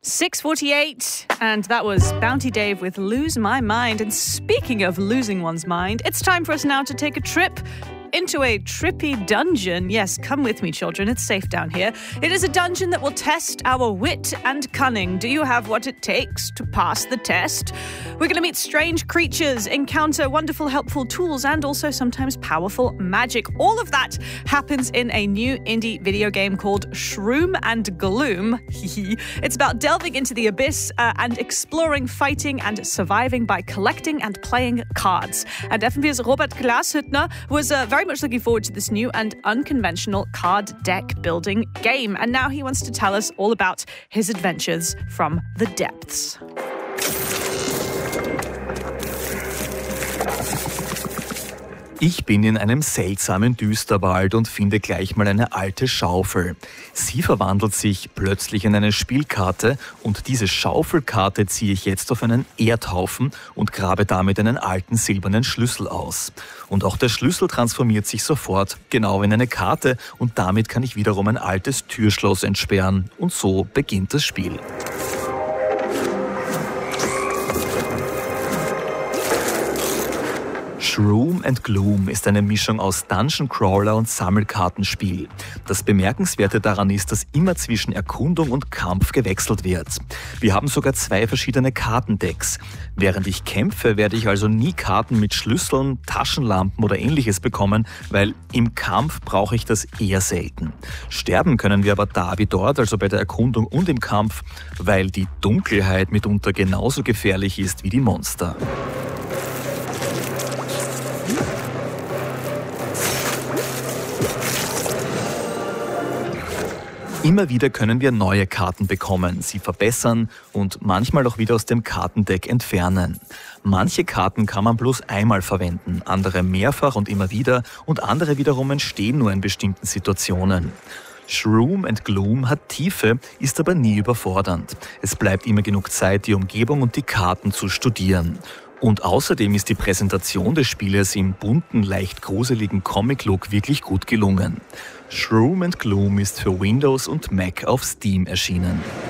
6:48, and that was Bounty Dave with Lose My Mind. And speaking of losing one's mind, it's time for us now to take a trip into a trippy dungeon. Yes, come with me, children. It's safe down here. It is a dungeon that will test our wit and cunning. Do you have what it takes to pass the test? We're going to meet strange creatures, encounter wonderful, helpful tools, and also sometimes powerful magic. All of that happens in a new indie video game called Shroom and Gloom. It's about delving into the abyss and exploring, fighting, and surviving by collecting and playing cards. And FNV's Robert Glashüttner was very much looking forward to this new and unconventional card deck building game. And now he wants to tell us all about his adventures from the depths. Ich bin in einem seltsamen Düsterwald und finde gleich mal eine alte Schaufel. Sie verwandelt sich plötzlich in eine Spielkarte und diese Schaufelkarte ziehe ich jetzt auf einen Erdhaufen und grabe damit einen alten silbernen Schlüssel aus. Und auch der Schlüssel transformiert sich sofort genau in eine Karte und damit kann ich wiederum ein altes Türschloss entsperren. Und so beginnt das Spiel. Shroom and Gloom ist eine Mischung aus Dungeon Crawler und Sammelkartenspiel. Das Bemerkenswerte daran ist, dass immer zwischen Erkundung und Kampf gewechselt wird. Wir haben sogar 2 verschiedene Kartendecks. Während ich kämpfe, werde ich also nie Karten mit Schlüsseln, Taschenlampen oder ähnliches bekommen, weil im Kampf brauche ich das eher selten. Sterben können wir aber da wie dort, also bei der Erkundung und im Kampf, weil die Dunkelheit mitunter genauso gefährlich ist wie die Monster. Immer wieder können wir neue Karten bekommen, sie verbessern und manchmal auch wieder aus dem Kartendeck entfernen. Manche Karten kann man bloß einmal verwenden, andere mehrfach und immer wieder und andere wiederum entstehen nur in bestimmten Situationen. Shroom and Gloom hat Tiefe, ist aber nie überfordernd. Es bleibt immer genug Zeit, die Umgebung und die Karten zu studieren. Und außerdem ist die Präsentation des Spieles im bunten, leicht gruseligen Comic-Look wirklich gut gelungen. Shroom and Gloom ist für Windows und Mac auf Steam erschienen.